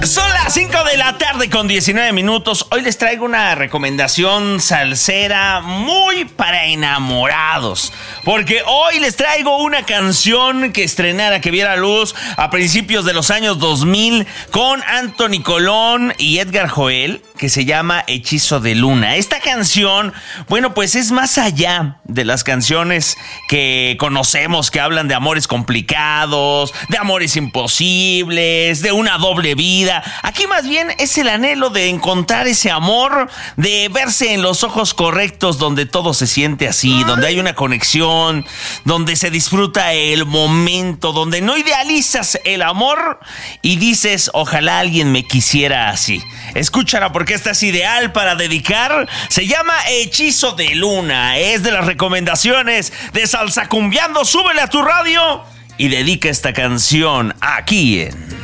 Son las 5 de la tarde con 19 minutos. Hoy les traigo una recomendación salsera muy para enamorados. Porque hoy les traigo una canción que estrenara, que viera luz a principios de los años 2000 con Anthony Colón y Edgar Joel, que se llama Hechizo de Luna. Esta canción, bueno, pues es más allá de las canciones que conocemos, que hablan de amores complicados, de amores imposibles, de una doble vida. Aquí más bien es el anhelo de encontrar ese amor, de verse en los ojos correctos, donde todo se siente así, donde hay una conexión, donde se disfruta el momento, donde no idealizas el amor y dices, ojalá alguien me quisiera así. Escúchala porque esta es ideal para dedicar. Se llama Hechizo de Luna. Es de las recomendaciones de Salsa Cumbiando. Súbele a tu radio y dedica esta canción aquí en